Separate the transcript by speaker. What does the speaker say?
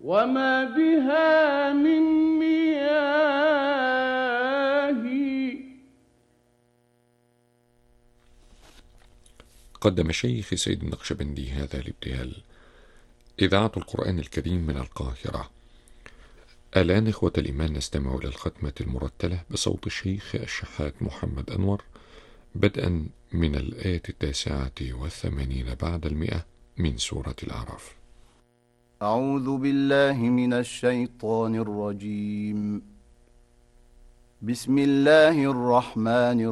Speaker 1: وما بها من مياه.
Speaker 2: قدم الشيخ سيد النقشبندي هذا الابتهال. إذاعة القرآن الكريم من القاهرة. الآن إخوة الإيمان نستمع إلى الختمة المرتلة بصوت الشيخ الشحات محمد أنور، بدءا من الآية 89 بعد 100 من سورة الأعراف.
Speaker 3: أعوذ بالله من الشيطان الرجيم. بسم الله الرحمن